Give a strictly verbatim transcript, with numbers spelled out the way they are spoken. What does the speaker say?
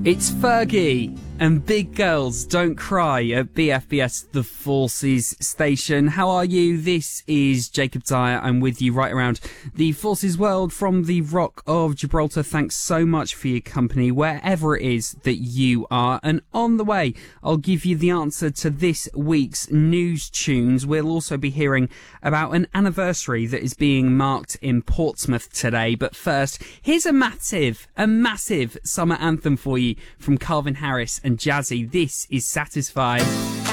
It's Fergie and Big Girls Don't Cry at B F B S The Forces station. How are you? This is Jacob Dyer. I'm with you right around the Forces world from the Rock of Gibraltar. Thanks so much for your company wherever it is that you are. And on the way, I'll give you the answer to this week's news tunes. We'll also be hearing about an anniversary that is being marked in Portsmouth today. But first, here's a massive, a massive summer anthem for you from Calvin Harris and Jazzy. This is Satisfied.